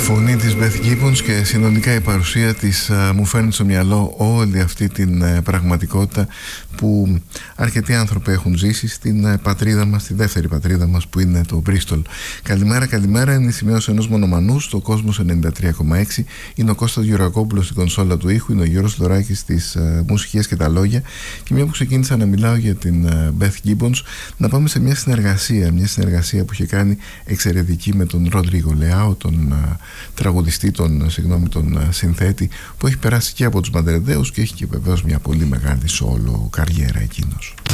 φωνή της Beth Gibbons και συνολικά η παρουσία της μου φέρνει στο μυαλό όλη αυτή την πραγματικότητα που αρκετοί άνθρωποι έχουν ζήσει στην πατρίδα μας, στη δεύτερη πατρίδα μας που είναι το Μπρίστολ. Καλημέρα, καλημέρα, είναι η σημείωση ενός μονομανού στο Κόσμος 93,6. Είναι ο Κώστας Γιουρακόπουλος στην κονσόλα του ήχου, είναι ο Γιώργος Λοράκης στις μουσικές και τα λόγια. Και μια που ξεκίνησα να μιλάω για την Beth Gibbons, να πάμε σε μια συνεργασία που είχε κάνει εξαιρετική με τον Ροντρίγο Λεάο, τον τραγουδιστή, τον συνθέτη, που έχει περάσει και από τους Μαντρεδέους και έχει και βεβαίως μια πολύ μεγάλη σόλο καριέρα εκείνος.